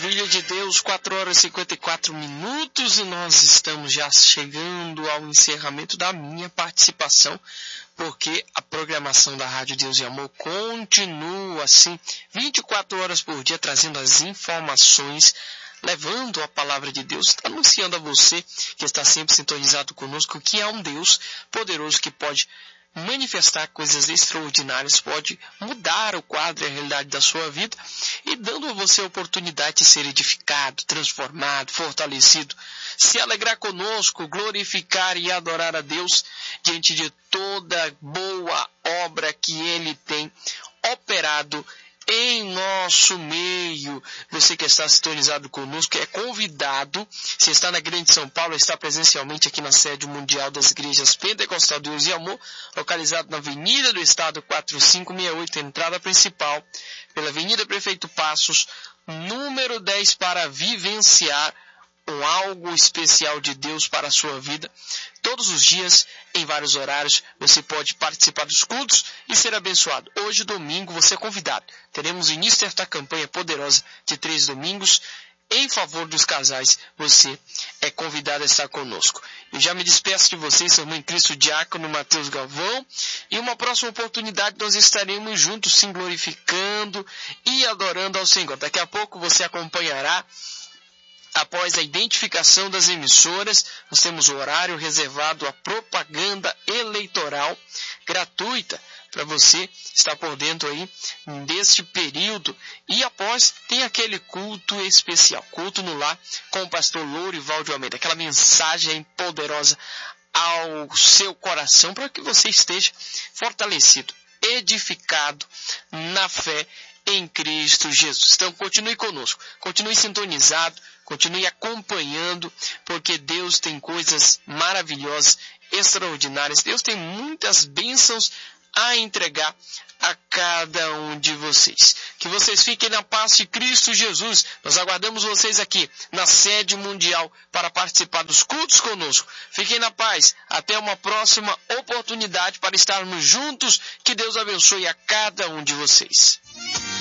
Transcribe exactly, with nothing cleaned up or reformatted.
maravilha de Deus, quatro horas e cinquenta e quatro minutos e nós estamos já chegando ao encerramento da minha participação, porque a programação da Rádio Deus e Amor continua assim, vinte e quatro horas por dia, trazendo as informações, levando a palavra de Deus, anunciando a você que está sempre sintonizado conosco que há um Deus poderoso que pode manifestar coisas extraordinárias, pode mudar o quadro e a realidade da sua vida e dando a você a oportunidade de ser edificado, transformado, fortalecido, se alegrar conosco, glorificar e adorar a Deus diante de toda boa obra que Ele tem operado em nosso meio. Você que está sintonizado conosco é convidado, se está na Grande São Paulo, está presencialmente aqui na sede mundial das igrejas Pentecostal Deus e Amor, localizado na Avenida do Estado quatro cinco seis oito, entrada principal, pela Avenida Prefeito Passos, número dez, para vivenciar um algo especial de Deus para a sua vida. Todos os dias, em vários horários, você pode participar dos cultos e ser abençoado. Hoje, domingo, você é convidado. Teremos o início desta campanha poderosa de três domingos em favor dos casais. Você é convidado a estar conosco. Eu já me despeço de vocês, seu irmão em Cristo, Diácono Mateus Galvão. E uma próxima oportunidade nós estaremos juntos, sim, glorificando e adorando ao Senhor. Daqui a pouco você acompanhará. Após a identificação das emissoras, nós temos o horário reservado à propaganda eleitoral gratuita para você estar por dentro aí deste período. E após tem aquele culto especial, culto no lar com o pastor Lourival de Almeida, aquela mensagem poderosa ao seu coração para que você esteja fortalecido, edificado na fé em Cristo Jesus. Então continue conosco, continue sintonizado, continue acompanhando, porque Deus tem coisas maravilhosas, extraordinárias. Deus tem muitas bênçãos a entregar a cada um de vocês. Que vocês fiquem na paz de Cristo Jesus. Nós aguardamos vocês aqui na sede mundial para participar dos cultos conosco. Fiquem na paz. Até uma próxima oportunidade para estarmos juntos. Que Deus abençoe a cada um de vocês.